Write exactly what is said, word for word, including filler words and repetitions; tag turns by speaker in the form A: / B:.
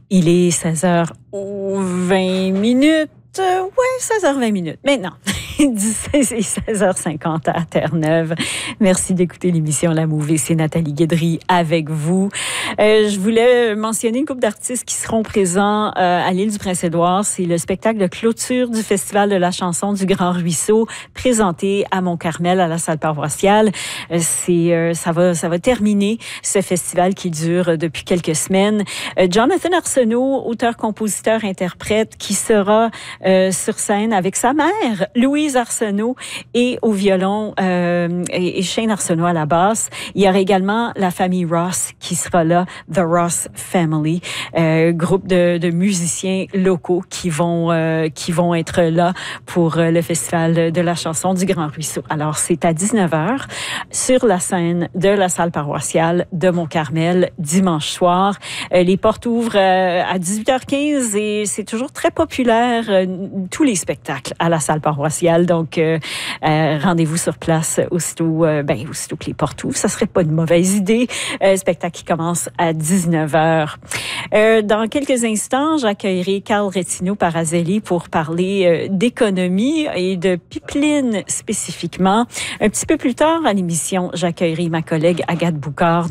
A: Il est seize heures vingt minutes. Euh, oui, seize heures vingt minutes. Maintenant, c'est seize heures cinquante à Terre-Neuve. Merci d'écouter l'émission La Mouvée. C'est Nathalie Guédry avec vous. Euh, je voulais mentionner une couple d'artistes qui seront présents euh, à l'île du Prince-Édouard. C'est le spectacle de clôture du Festival de la chanson du Grand Ruisseau, présenté à Mont-Carmel, à la salle paroissiale. Euh, c'est, euh, ça va, ça va terminer ce festival qui dure depuis quelques semaines. Euh, Jonathan Arsenault, auteur, compositeur, interprète, qui sera Euh, sur scène avec sa mère, Louise Arsenault, et au violon, euh, et, et Shane Arsenault à la basse. Il y aura également la famille Ross qui sera là, The Ross Family, euh, groupe de, de musiciens locaux qui vont, euh, qui vont être là pour euh, le Festival de la chanson du Grand Ruisseau. Alors, c'est à dix-neuf heures sur la scène de la salle paroissiale de Mont-Carmel, dimanche soir. Euh, les portes ouvrent euh, à dix-huit heures quinze et c'est toujours très populaire, euh, tous les spectacles à la salle paroissiale. Donc, euh, euh, rendez-vous sur place aussitôt, euh, ben, aussitôt que les portes ouvrent. Ça serait pas une mauvaise idée. Euh, spectacle qui commence à dix-neuf heures. Euh, dans quelques instants, j'accueillerai Carl Retino Parazelli pour parler euh, d'économie et de pipeline spécifiquement. Un petit peu plus tard à l'émission, j'accueillerai ma collègue Agathe Boucard.